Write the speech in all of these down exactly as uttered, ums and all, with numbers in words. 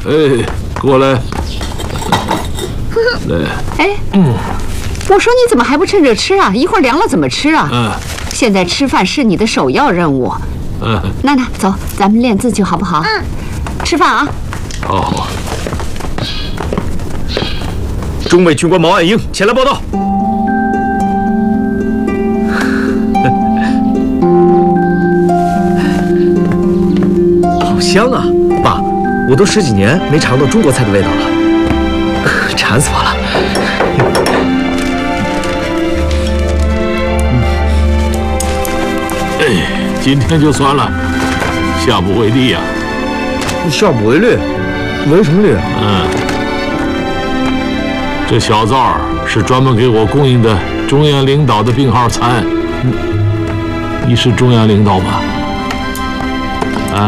哎，过来。来。 哎，嗯，我说你怎么还不趁热吃啊？一会儿凉了怎么吃啊？ 嗯。 现在吃饭是你的首要任务。 嗯。 娜娜，走，咱们练字句好不好？嗯。吃饭啊。 好好。 中尉军官毛岸英前来报道。好香啊！爸，我都十几年没尝到中国菜的味道了，馋死我了。 哎，今天就算了，下不为例呀、 啊。下不为例？为什么例？ 嗯，这小灶儿是专门给我供应的中央领导的病号餐。你你是中央领导吗？啊？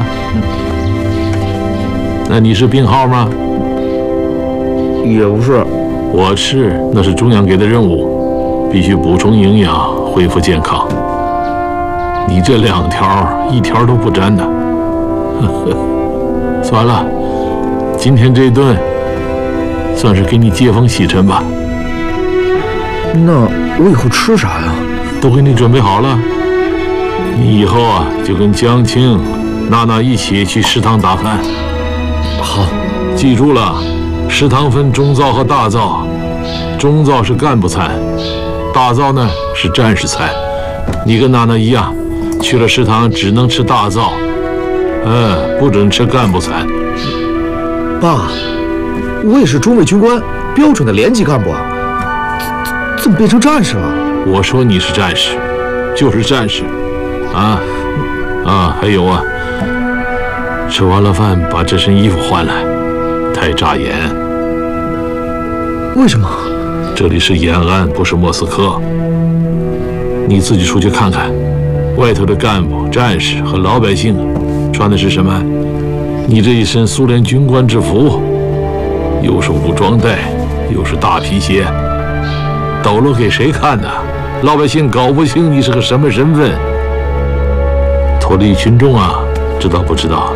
那你是病号吗？ 也不是。 我是，那是中央给的任务，必须补充营养，恢复健康。你这两条一条都不沾呢。呵呵，算了，今天这顿算是给你接风洗尘吧。 那我以后吃啥呀？ 都给你准备好了。你以后啊，就跟江青、娜娜一起去食堂打饭。 好， 记住了，食堂分中灶和大灶，中灶是干部餐，大灶呢是战士餐。你跟娜娜一样，去了食堂只能吃大灶，嗯，不准吃干部餐。 爸，我也是中尉军官，标准的连级干部啊，怎么变成战士了？ 我说你是战士，就是战士，啊啊，还有啊。吃完了饭，把这身衣服换来，太扎眼。 为什么？ 这里是延安，不是莫斯科。你自己出去看看，外头的干部、战士和老百姓穿的是什么？你这一身苏联军官制服，又是武装带，又是大皮鞋，抖露给谁看呢？老百姓搞不清你是个什么身份。脱离群众啊，知道不知道？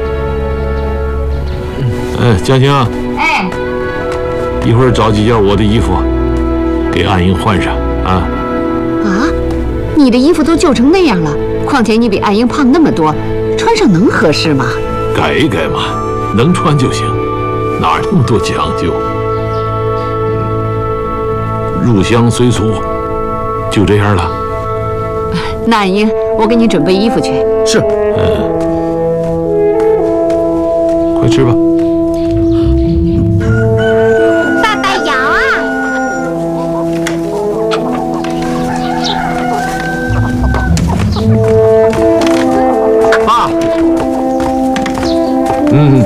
哎，江青， 哎， 一会儿找几件我的衣服，给岸英换上啊。 啊，你的衣服都旧成那样了，况且你比岸英胖那么多，穿上能合适吗？ 改一改嘛，能穿就行，哪那么多讲究？入乡随俗，就这样了。 那岸英，我给你准备衣服去。 是。 嗯，快吃吧。嗯，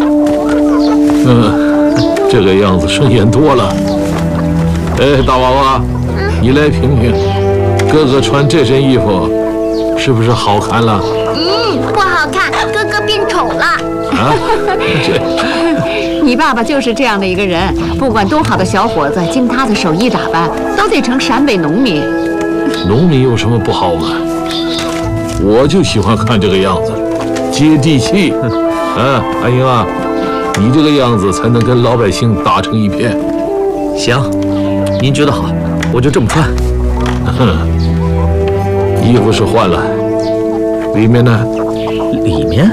嗯，这个样子顺眼多了。哎，大娃娃，你来评评，哥哥穿这身衣服是不是好看了？ 嗯，不好看，哥哥变丑了。 啊，这， 你爸爸就是这样的一个人，不管多好的小伙子，经他的手艺打扮，都得成陕北农民。 农民有什么不好嘛？我就喜欢看这个样子，接地气。啊，阿英啊，你这个样子才能跟老百姓打成一片。 行，您觉得好，我就这么穿。 哼，衣服是换了，里面呢？ 里面？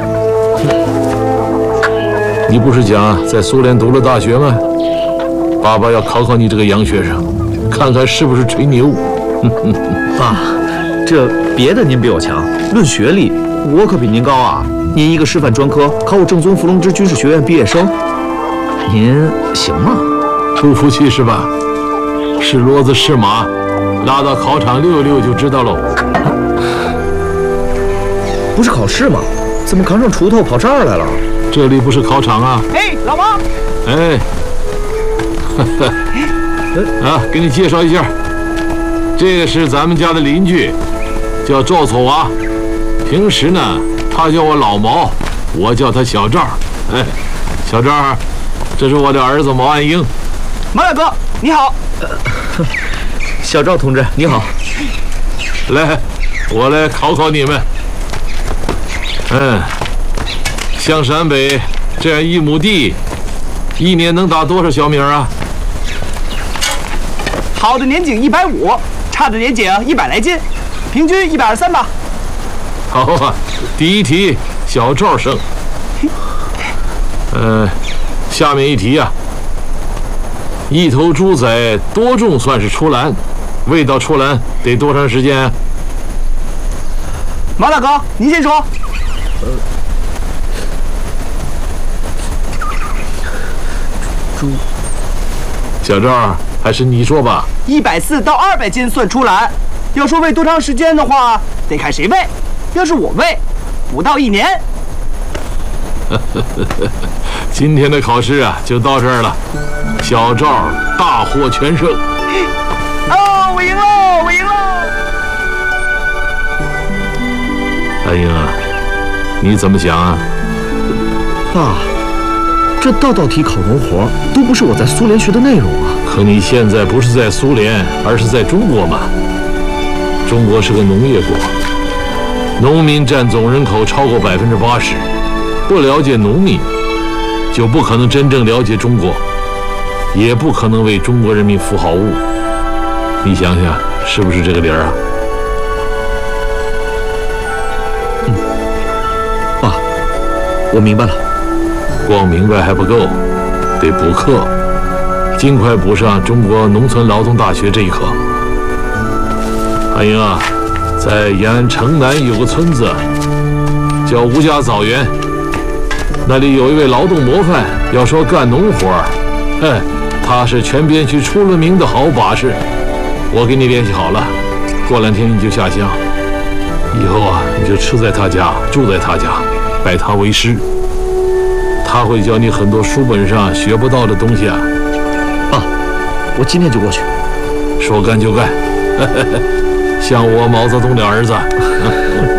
你不是讲在苏联读了大学吗？爸爸要考考你这个洋学生，看看是不是吹牛。 爸，这别的您比我强，论学历，我可比您高啊。您一个师范专科，考我正宗伏龙芝军事学院毕业生，您行吗？ 不服气是吧？是骡子是马，拉到考场溜一溜就知道喽。 不是考试吗？怎么扛上锄头跑这儿来了？ 这里不是考场啊！ 哎，老王！ 哎，啊，给你介绍一下，这个是咱们家的邻居，叫赵错娃。平时呢，他叫我老毛，我叫他小赵。哎，小赵，这是我的儿子毛岸英。 毛大哥，你好。 小赵同志，你好。 来，我来考考你们。嗯，像陕北这样一亩地， 一年能打多少小米啊？ 好的年景一百五，差的年景一百来斤，平均一百二三吧。 好啊，第一题小赵胜。呃，下面一题呀、啊，一头猪仔多重算是出栏？喂到出栏得多长时间？ 马大哥，您先说。呃， 猪。 小赵，还是你说吧。 一百四到二百斤算出栏。要说喂多长时间的话，得看谁喂。要是我喂，不到一年。 今天的考试啊，就到这儿了。小赵大获全胜。 哦，我赢喽！我赢喽！ 阿英啊，你怎么想啊？ 爸，这道道题考农活都不是我在苏联学的内容啊。 可你现在不是在苏联，而是在中国嘛。中国是个农业国，农民占总人口超过百分之八十。不了解农民，就不可能真正了解中国，也不可能为中国人民服好务。你想想，是不是这个理儿啊？ 嗯，爸，我明白了。 光明白还不够，得补课，尽快补上中国农村劳动大学这一课。阿英啊，在延安城南有个村子叫吴家枣园。那里有一位劳动模范，要说干农活儿，哎，他是全边区出了名的好把式。我给你联系好了，过两天你就下乡。以后啊，你就吃在他家，住在他家，拜他为师。他会教你很多书本上学不到的东西啊。 爸，我今天就过去。 说干就干，像我毛泽东的儿子。